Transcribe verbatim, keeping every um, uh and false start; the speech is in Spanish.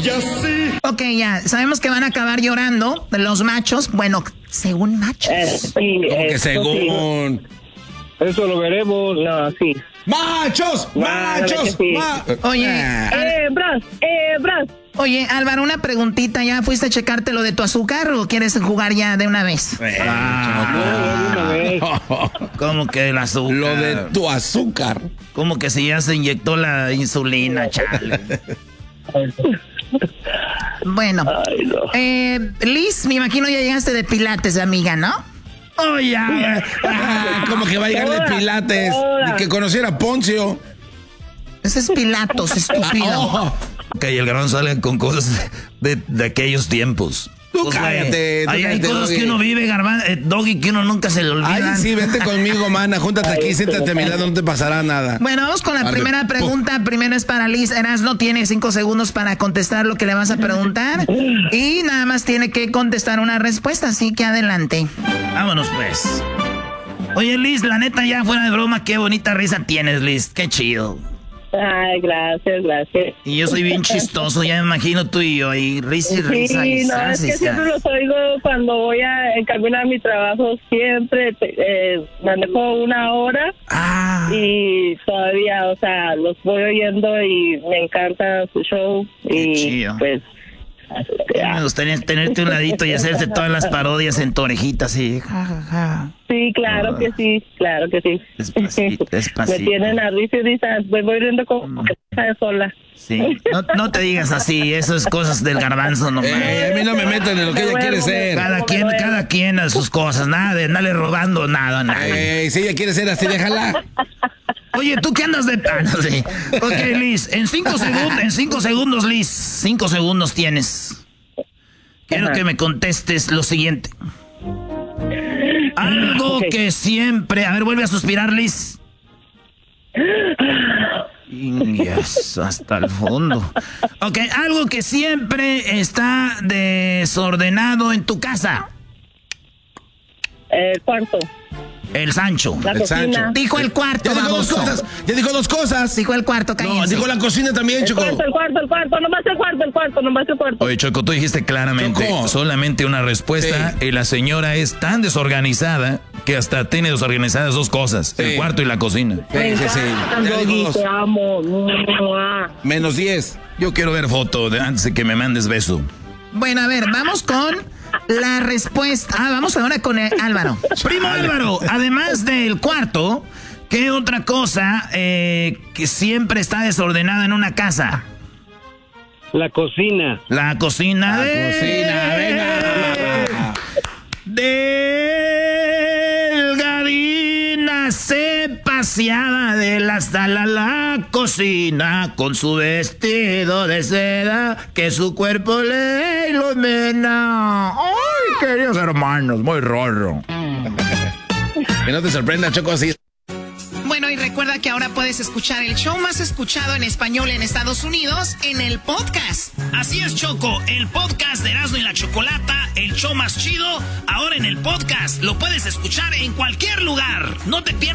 Ya sí. Ok, ya, sabemos que van a acabar llorando los machos. Bueno, según machos. Eh, sí, ¿Cómo que eh, según? sí. Eso lo veremos, no, sí. ¡Machos! ¡Machos! Sí. Ma- Oye, Ah. Eh, bras, eh, bras. oye, Álvaro, una preguntita. ¿Ya fuiste a checarte lo de tu azúcar o quieres jugar ya de una vez? Ah. No, de una vez. ¿Cómo que el azúcar? Lo de tu azúcar. ¿Cómo que si ya se inyectó la insulina, chale? Bueno, Ay, no. eh, Liz, me imagino ya llegaste de Pilates, amiga, ¿no? Oh, ya. Ah, como que va a llegar de Pilates. Y que conociera a Poncio. Ese es Pilatos, estúpido. Oh. Ok, el garbanzo sale con cosas de, de aquellos tiempos. Tú Pues, cállate. tú Ahí hay cállate, cosas Doggy. que uno vive, garbanzo, eh, Doggy, que uno nunca se le olvidan. Ay, sí, vente conmigo, mana. Júntate aquí, siéntate a mi lado, no te pasará nada. Bueno, vamos con la Ande, primera pregunta. Primero es para Liz. Erasno tiene cinco segundos para contestar lo que le vas a preguntar. Y nada más tiene que contestar una respuesta, así que adelante. Vámonos, pues. Oye, Liz, la neta, ya fuera de broma, qué bonita risa tienes, Liz. Qué chido. Ay, gracias, gracias. Y yo soy bien chistoso, ya me imagino tú y yo ahí, risa y risa. Sí, y no, zas, es y que zas. siempre los oigo cuando voy a encaminar mi trabajo, siempre eh, manejo una hora Ah, y todavía, o sea, los voy oyendo y me encanta su show Qué y chido. pues... me gustaría tenerte un ladito y hacerte todas las parodias en tu orejita, así. Ja, ja, ja. Sí, claro que sí, claro que sí. Despacito, despacito. Me tienen a risa y risa, me voy riendo como que está sola. Sí, no, no te digas así, eso es cosas del garbanzo nomás. Eh, a mí no me metan en lo que ella quiere ser. Cada quien, cada quien a sus cosas, nada de andarle robando nada a nadie. Eh, si ella quiere ser así, déjala. Oye, ¿tú qué andas de pan? Sí. Ok, Liz, en cinco segundos, en cinco segundos, Liz, cinco segundos tienes. Quiero Ajá. que me contestes lo siguiente. Algo Ok. que siempre... A ver, vuelve a suspirar, Liz. Yes, hasta el fondo. Ok, algo que siempre está desordenado en tu casa. El cuarto, El Sancho. la El cocina. Sancho. Dijo el cuarto, Ya dijo dos baboso. cosas. Ya dijo dos cosas. Dijo el cuarto, No, cállense. dijo la cocina también, El Choco. cuarto, el cuarto, el cuarto, nomás el cuarto, el cuarto, nomás el cuarto. Oye, Choco, tú dijiste claramente Choco. solamente una respuesta Sí. y la señora es tan desorganizada que hasta tiene desorganizadas dos cosas, Sí. el cuarto y la cocina. Sí, sí, sí. encantan, Ya dijo Doggy, dos. te amo. Mua. Menos diez. Yo quiero ver foto de antes de que me mandes beso. Bueno, a ver, vamos con la respuesta. Ah, vamos ahora con el Álvaro. Primo Álvaro, además del cuarto, ¿qué otra cosa eh, que siempre está desordenada en una casa? La cocina. La cocina. La de- cocina, venga. Delgadina se paseaba de la sala a la cocina con su vestido de seda que su cuerpo le ilumina. Ay, queridos hermanos, muy raro. Que no te sorprenda, Choco, así. Bueno, y recuerda que ahora puedes escuchar el show más escuchado en español en Estados Unidos en el podcast. Así es, Choco, el podcast de Erasmo y la Chocolata, el show más chido, ahora en el podcast. Lo puedes escuchar en cualquier lugar. No te pierdas.